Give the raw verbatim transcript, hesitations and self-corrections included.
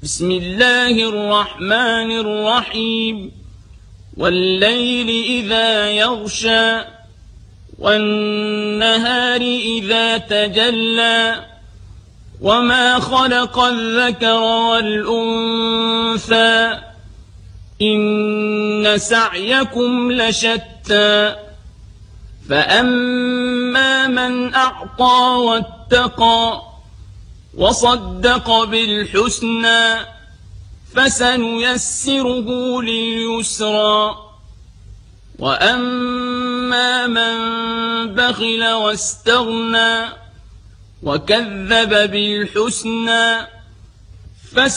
بسم الله الرحمن الرحيم والليل إذا يغشى والنهار إذا تجلى وما خلق الذكر والأنثى إن سعيكم لشتى فأما من أعطى واتقى وصدق بالحسنى فسنيسره لليسرى وأما من بخل واستغنى وكذب بالحسنى